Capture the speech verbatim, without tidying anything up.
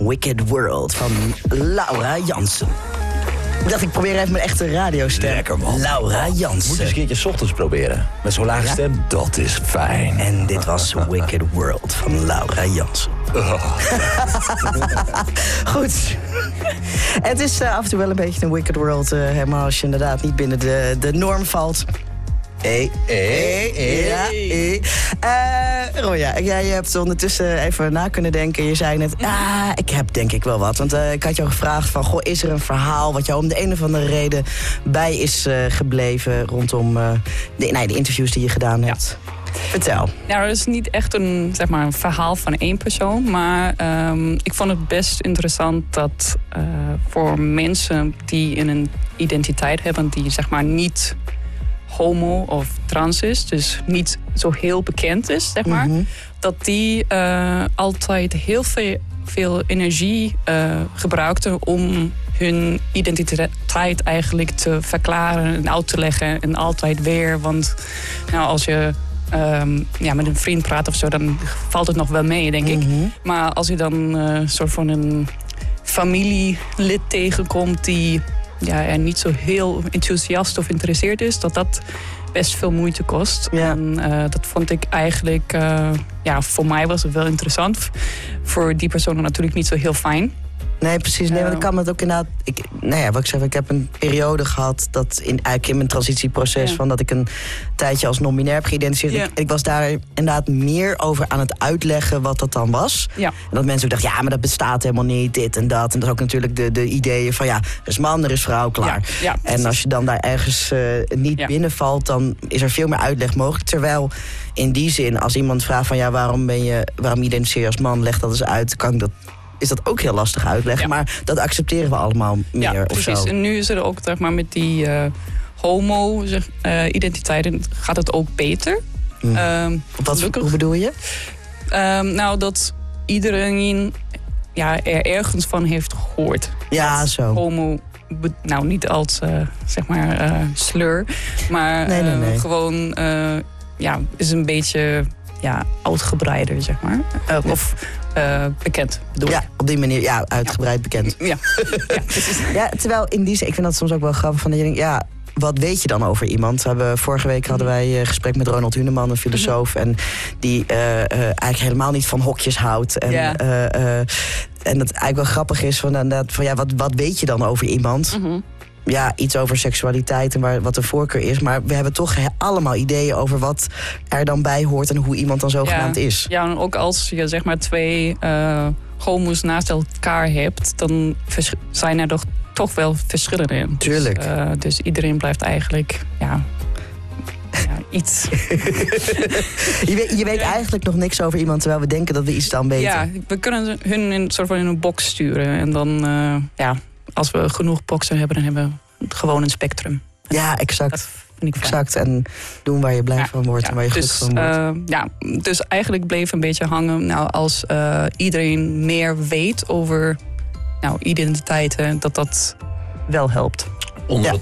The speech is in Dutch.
Wicked World van Laura Jansen. Ik dacht, ik probeer even mijn echte radiostem. Lekker, man. Laura Jansen. Moet je eens een keertje 's ochtends proberen. Met zo'n lage Ja? stem, dat is fijn. En dit was Wicked World van Laura Jansen. Oh. Goed. Het is uh, af en toe wel een beetje een Wicked World, uh, helemaal als je inderdaad niet binnen de, de norm valt. Hé, hé, hé, ja, hé. Uh, Ronja, jij hebt ondertussen even na kunnen denken. Je zei net, ah, ik heb denk ik wel wat. Want uh, ik had jou gevraagd van, goh, is er een verhaal wat jou om de een of andere reden bij is uh, gebleven rondom uh, de, nee, de interviews die je gedaan hebt? Ja. Vertel. Nou, dat is niet echt een, zeg maar, een verhaal van één persoon. Maar um, ik vond het best interessant dat uh, voor mensen die een identiteit hebben die zeg maar niet homo of trans is, dus niet zo heel bekend is, zeg maar, mm-hmm. dat die uh, altijd heel veel, veel energie uh, gebruikten om hun identiteit eigenlijk te verklaren en uit te leggen en altijd weer. Want nou, als je um, ja, met een vriend praat of zo, dan valt het nog wel mee, denk mm-hmm. ik. Maar als je dan uh, een soort van een familielid tegenkomt die ja, er niet zo heel enthousiast of geïnteresseerd is, dat dat best veel moeite kost. Ja. En uh, dat vond ik eigenlijk, uh, ja, voor mij was het wel interessant. Voor die personen natuurlijk niet zo heel fijn. Nee, precies. Nee, want ik kan het ook inderdaad. Ik, nou ja, wat ik zeg, ik heb een periode gehad dat in, eigenlijk in mijn transitieproces, ja. van dat ik een tijdje als non-binair heb geïdentificeerd. Ja. Ik, ik was daar inderdaad meer over aan het uitleggen wat dat dan was. Ja. En dat mensen ook dachten, ja, maar dat bestaat helemaal niet, dit en dat. En dat is ook natuurlijk de, de ideeën van, ja, er is man, er is vrouw, klaar. Ja. Ja, en als je dan daar ergens uh, niet ja. binnenvalt, dan is er veel meer uitleg mogelijk. Terwijl in die zin, als iemand vraagt van, ja, waarom ben je, waarom identificeer je als man, leg dat eens uit, kan ik dat. Is dat ook heel lastig uitleggen, ja. maar dat accepteren we allemaal meer. Ja, precies. Of zo. En nu is er ook, zeg maar, met die uh, homo-identiteiten uh, gaat het ook beter. Mm. Um, Wat, hoe bedoel je? Um, nou, dat iedereen ja, er ergens van heeft gehoord. Ja, dat zo. Homo, nou niet als, uh, zeg maar, uh, slur, maar nee, nee, nee. Uh, gewoon, uh, ja, is een beetje ja, uitgebreider, zeg maar. Uh, ja. Of uh, bekend, bedoel Ja, ik. op die manier, ja, uitgebreid ja. bekend. Ja. Ja, ja, terwijl in die zin, ik vind dat soms ook wel grappig van dat je denkt, ja, wat weet je dan over iemand? We hebben, vorige week hadden wij een gesprek met Ronald Huneman, een filosoof, mm-hmm. en die uh, uh, eigenlijk helemaal niet van hokjes houdt. En, yeah. uh, uh, en dat eigenlijk wel grappig is van, uh, van ja, wat, wat weet je dan over iemand? Mm-hmm. Ja, iets over seksualiteit en waar, wat de voorkeur is. Maar we hebben toch allemaal ideeën over wat er dan bij hoort en hoe iemand dan zogenaamd ja. is. Ja, en ook als je zeg maar twee uh, homo's naast elkaar hebt, dan vers- zijn er toch, toch wel verschillen in. Tuurlijk. Dus, uh, dus iedereen blijft eigenlijk, ja, ja iets. je weet, je weet eigenlijk nog niks over iemand, terwijl we denken dat we iets dan weten. Ja, we kunnen hun in, soort van in een box sturen. En dan, uh, ja, als we genoeg boxen hebben, dan hebben we gewoon een spectrum. Ja, exact. Exact. En doen waar je blij ja, van wordt ja, en waar je dus, goed van wordt. Uh, ja, dus eigenlijk bleef een beetje hangen. Nou, als uh, iedereen meer weet over nou, identiteiten, dat dat wel helpt. Onder